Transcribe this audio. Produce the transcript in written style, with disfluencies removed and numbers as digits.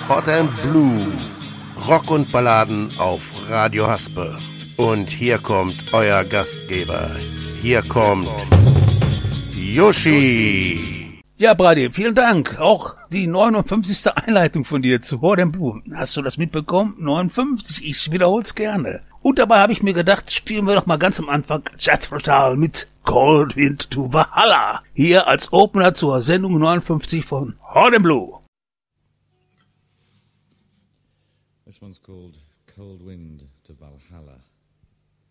Hot and Blue. Rock und Balladen auf Radio Haspe. Und hier kommt euer Gastgeber. Hier kommt Yoshi. Ja, Brady, vielen Dank. Auch die 59. Einleitung von dir zu Hot and Blue. Hast du das mitbekommen? 59, ich wiederhol's gerne. Und dabei habe ich mir gedacht, spielen wir doch mal ganz am Anfang Jethro Tull mit Cold Wind to Valhalla. Hier als Opener zur Sendung 59 von Hot and Blue. This one's called Cold Wind to Valhalla.